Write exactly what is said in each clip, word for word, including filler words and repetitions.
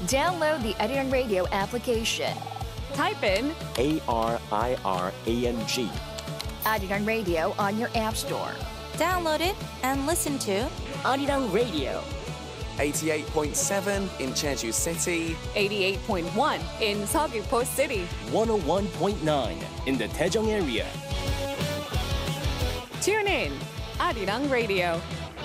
Download the Arirang Radio application. Type in A R I R A N G. Arirang Radio on your app store. Download it and listen to Arirang Radio. eighty-eight point seven in Jeju City. eighty-eight point one in Seogwipo City. one oh one point nine in the Daejeong area. Tune in, Arirang Radio.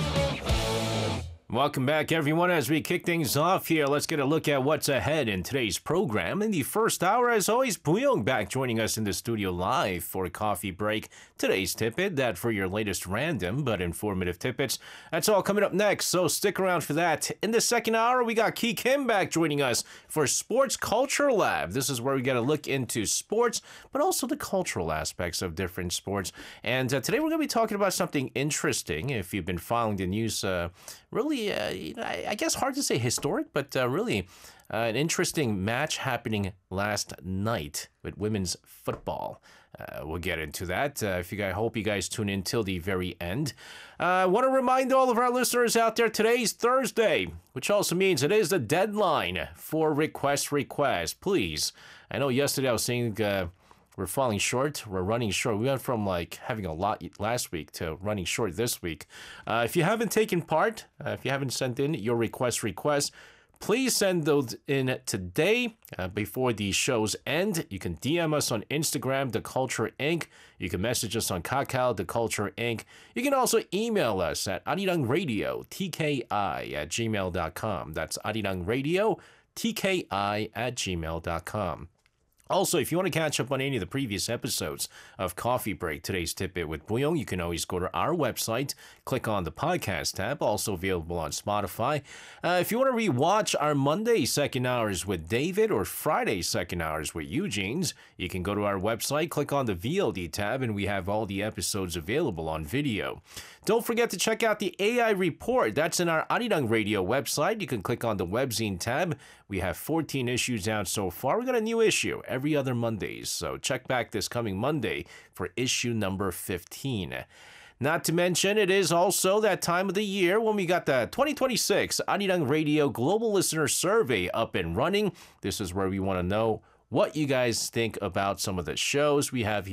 Welcome back, everyone. As we kick things off here, let's get a look at what's ahead in today's program. In the first hour, as always, Buyong back joining us in the studio live for a coffee break. Today's tidbit, that for your latest random but informative tidbits. That's all coming up next, so stick around for that. In the second hour, we got Ki Kim back joining us for Sports Culture Lab. This is where we got to look into sports, but also the cultural aspects of different sports. And uh, today we're going to be talking about something interesting. If you've been following the news, uh, really, uh, you know, I, I guess hard to say historic, but uh, really uh, an interesting match happening last night with women's football. Uh, we'll get into that. Uh, if you guys, hope you guys tune in till the very end. Uh, I want to remind all of our listeners out there, today's Thursday, which also means it is the deadline for request requests. Please, I know yesterday I was saying uh, we're falling short. We're running short. We went from like having a lot last week to running short this week. Uh, if you haven't taken part, uh, if you haven't sent in your request requests, please send those in today uh, before the shows end. You can D M us on Instagram, The Culture Incorporated. You can message us on Kakao, The Culture Incorporated. You can also email us at arirangradio, T K I at gmail dot com. That's arirangradio, T K I at gmail dot com. Also, if you want to catch up on any of the previous episodes of Coffee Break, today's tidbit with Buyong, you can always go to our website, click on the podcast tab, also available on Spotify. Uh, if you want to rewatch our Monday second hours with David or Friday second hours with Eugene's, you can go to our website, click on the V O D tab, and we have all the episodes available on video. Don't forget to check out the A I report. That's in our Arirang Radio website. You can click on the webzine tab. We have fourteen issues out so far. We got a new issue every other Mondays, so check back this coming Monday for issue number fifteen. Not to mention, it is also that time of the year when we got the twenty twenty-six Arirang Radio Global Listener Survey up and running. This is where we want to know what you guys think about some of the shows we have here